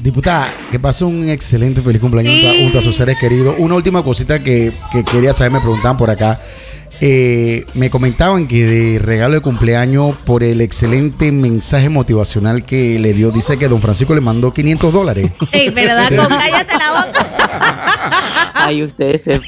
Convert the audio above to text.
Diputada, que pase un excelente feliz cumpleaños Sí. junto a sus seres queridos. Una última cosita que quería saber, me preguntaban por acá. Me comentaban que de regalo de cumpleaños, por el excelente mensaje motivacional que le dio, dice que don Francisco le mandó $500. Ey, ¿verdad? Cállate la boca. Ay, ustedes se